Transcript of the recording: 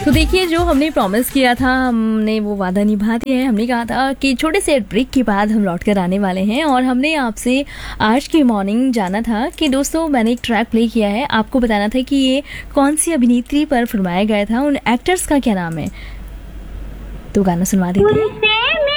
तो देखिए, जो हमने प्रॉमिस किया था हमने वो वादा निभा दिया है। हमने कहा था कि छोटे से ब्रेक के बाद हम लौट कर आने वाले हैं और हमने आपसे आज की मॉर्निंग जाना था कि दोस्तों मैंने एक ट्रैक प्ले किया है, आपको बताना था कि ये कौन सी अभिनेत्री पर फिल्माया गया था, उन एक्टर्स का क्या नाम है। तो गाना सुनवा देते हैं।